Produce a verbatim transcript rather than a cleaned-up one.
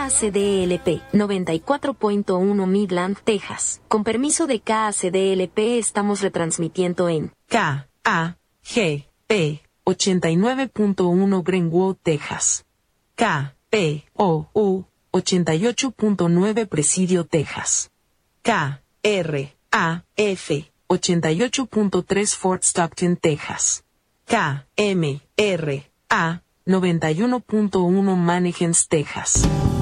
K A C D L P noventa y cuatro punto uno Midland, Texas. Con permiso de K A C D L P estamos retransmitiendo en K A G P ochenta y nueve punto uno Greenwood, Texas. K P O U ochenta y ocho punto nueve Presidio, Texas. K R A F ochenta y ocho punto tres Fort Stockton, Texas. K M R A noventa y uno punto uno Mannequins, Texas.